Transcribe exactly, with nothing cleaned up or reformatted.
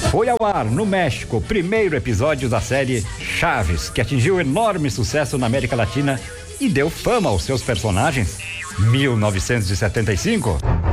Foi ao ar no México o primeiro episódio da série Chaves, que atingiu enorme sucesso na América Latina e deu fama aos seus personagens. mil novecentos e setenta e cinco